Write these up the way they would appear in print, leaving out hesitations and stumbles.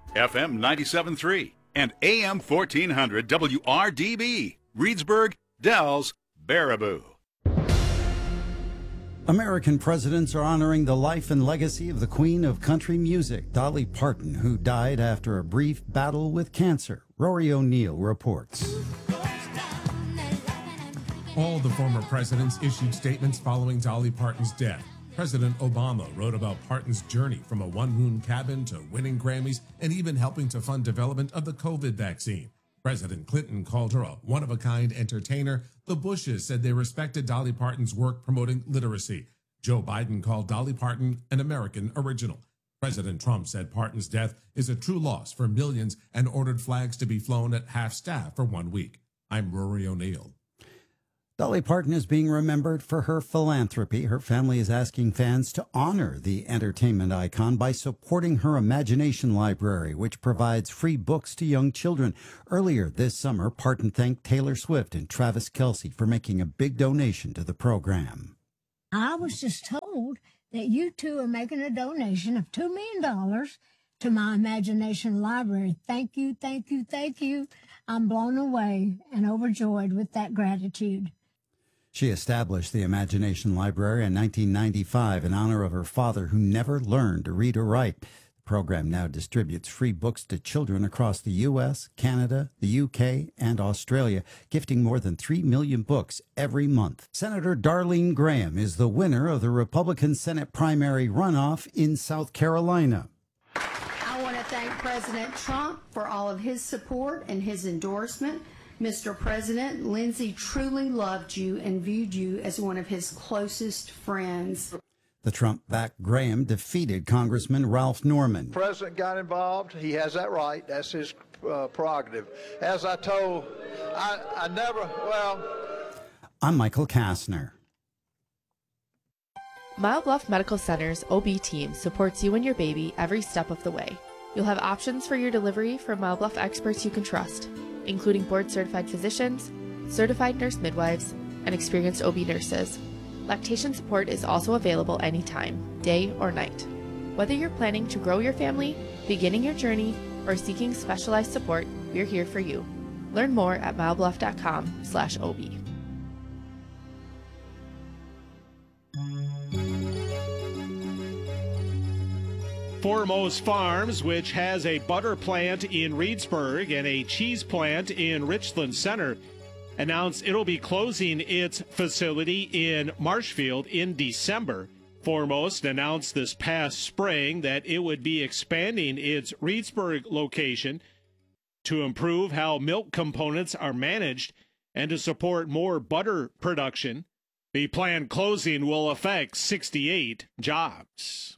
FM 97.3 and AM 1400 WRDB, Reedsburg, Dells, Baraboo. American presidents are honoring the life and legacy of the Queen of Country Music, Dolly Parton, who died after a brief battle with cancer. Rory O'Neill reports. All the former presidents issued statements following Dolly Parton's death. President Obama wrote about Parton's journey from a one-room cabin to winning Grammys and even helping to fund development of the COVID vaccine. President Clinton called her a one-of-a-kind entertainer. The Bushes said they respected Dolly Parton's work promoting literacy. Joe Biden called Dolly Parton an American original. President Trump said Parton's death is a true loss for millions and ordered flags to be flown at half-staff for 1 week. I'm Rory O'Neill. Dolly Parton is being remembered for her philanthropy. Her family is asking fans to honor the entertainment icon by supporting her Imagination Library, which provides free books to young children. Earlier this summer, Parton thanked Taylor Swift and Travis Kelce for making a big donation to the program. I was just told that you two are making a donation of $2 million to my Imagination Library. Thank you, thank you, thank you. I'm blown away and overjoyed with that gratitude. She established the Imagination Library in 1995 in honor of her father, who never learned to read or write. The program now distributes free books to children across the U.S., Canada, the U.K., and Australia, gifting more than 3 million books every month. Senator Darlene Graham is the winner of the Republican Senate primary runoff in South Carolina. I want to thank President Trump for all of his support and his endorsement. Mr. President, Lindsey truly loved you and viewed you as one of his closest friends. The Trump-backed Graham defeated Congressman Ralph Norman. The president got involved. He has that right. That's his prerogative. As I told, I'm Michael Kastner. Mile Bluff Medical Center's OB team supports you and your baby every step of the way. You'll have options for your delivery from Mile Bluff experts you can trust, including board-certified physicians, certified nurse midwives, and experienced OB nurses. Lactation support is also available anytime, day or night. Whether you're planning to grow your family, beginning your journey, or seeking specialized support, we're here for you. Learn more at milebluff.com/OB. Foremost Farms, which has a butter plant in Reedsburg and a cheese plant in Richland Center, announced it'll be closing its facility in Marshfield in December. Foremost announced this past spring that it would be expanding its Reedsburg location to improve how milk components are managed and to support more butter production. The planned closing will affect 68 jobs.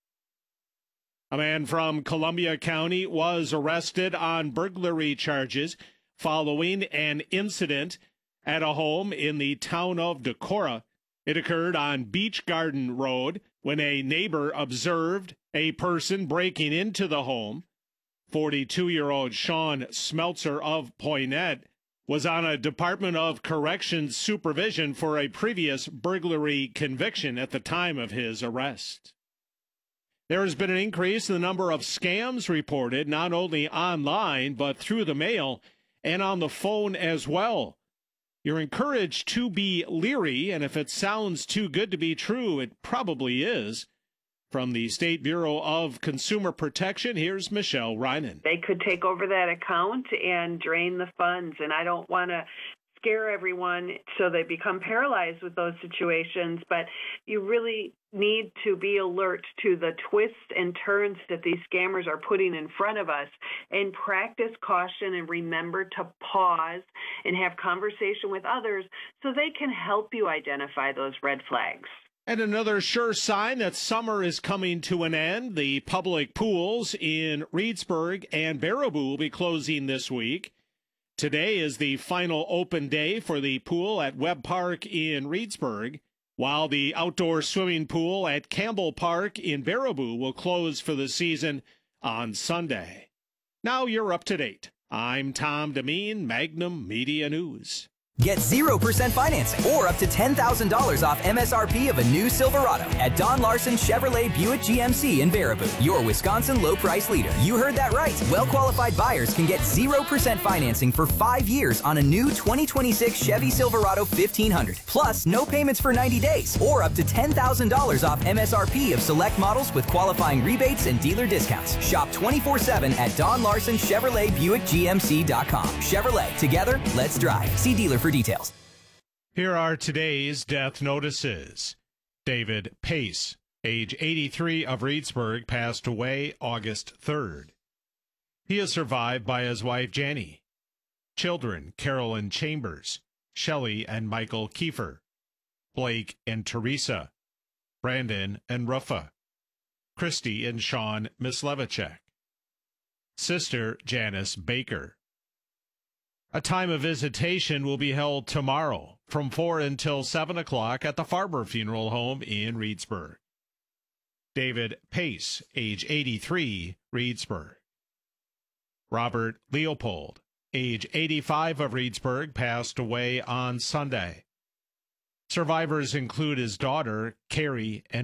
A man from Columbia County was arrested on burglary charges following an incident at a home in the town of Decorah. It occurred on Beach Garden Road when a neighbor observed a person breaking into the home. 42-year-old Sean Smeltzer of Poynette was on a Department of Corrections supervision for a previous burglary conviction at the time of his arrest. There has been an increase in the number of scams reported, not only online, but through the mail and on the phone as well. You're encouraged to be leery, and if it sounds too good to be true, it probably is. From the State Bureau of Consumer Protection, here's Michelle Reinen. They could take over that account and drain the funds, and I don't want to scare everyone so they become paralyzed with those situations, but you really need to be alert to the twists and turns that these scammers are putting in front of us, and practice caution and remember to pause and have conversation with others so they can help you identify those red flags. And another sure sign that summer is coming to an end, the public pools in Reedsburg and Baraboo will be closing this week. Today is the final open day for the pool at Webb Park in Reedsburg, while the outdoor swimming pool at Campbell Park in Baraboo will close for the season on Sunday. Now you're up to date. I'm Tom Demeen, Magnum Media News. Get 0% financing or up to $10,000 off MSRP of a new Silverado at Don Larson Chevrolet Buick GMC in Baraboo, your Wisconsin low price leader. You heard that right. Well-qualified buyers can get 0% financing for 5 years on a new 2026 Chevy Silverado 1500. Plus, no payments for 90 days or up to $10,000 off MSRP of select models with qualifying rebates and dealer discounts. Shop 24/7 at Don Larson Chevrolet Buick GMC.com. Chevrolet, together, let's drive. See dealer for details. Here are today's death notices. David Pace, age 83 of Reedsburg, passed away August 3rd. He is survived by his wife, Janie. Children, Carolyn Chambers, Shelley and Michael Kiefer, Blake and Teresa, Brandon and Rufa, Christy and Sean Mislevicek, sister Janice Baker. A time of visitation will be held tomorrow from 4 until 7 o'clock at the Farber Funeral Home in Reedsburg. David Pace, age 83, Reedsburg. Robert Leopold, age 85 of Reedsburg, passed away on Sunday. Survivors include his daughter, Carrie, and